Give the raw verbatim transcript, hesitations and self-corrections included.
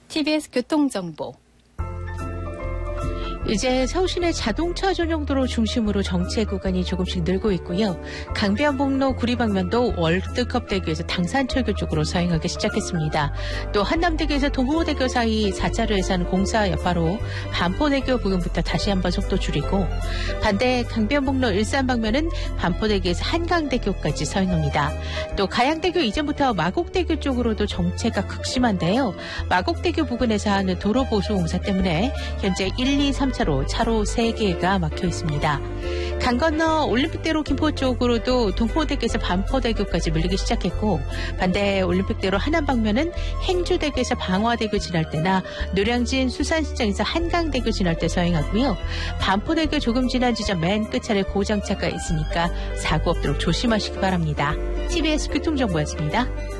티비에스 교통정보. 이제 서울시내 자동차 전용도로 중심으로 정체 구간이 조금씩 늘고 있고요. 강변북로 구리방면도 월드컵대교에서 당산철교 쪽으로 서행하기 시작했습니다. 또 한남대교에서 동호대교 사이 사 차로 예산 공사 여파로 반포대교 부근부터 다시 한번 속도 줄이고, 반대 강변북로 일산 방면은 반포대교에서 한강대교까지 서행합니다. 또 가양대교 이전부터 마곡대교 쪽으로도 정체가 극심한데요. 마곡대교 부근에서 하는 도로 보수 공사 때문에 현재 일, 이, 삼 차로 차로 세 개가 막혀 있습니다. 강 건너 올림픽대로 김포 쪽으로도 동호대교에서 반포대교까지 밀리기 시작했고, 반대 올림픽대로 하남 방면은 행주대교에서 방화대교 지날 때나 노량진 수산시장에서 한강대교 지날 때 서행하고요. 반포대교 조금 지난 지점 맨 끝차례 고장차가 있으니까 사고 없도록 조심하시기 바랍니다. 티비에스 교통정보였습니다.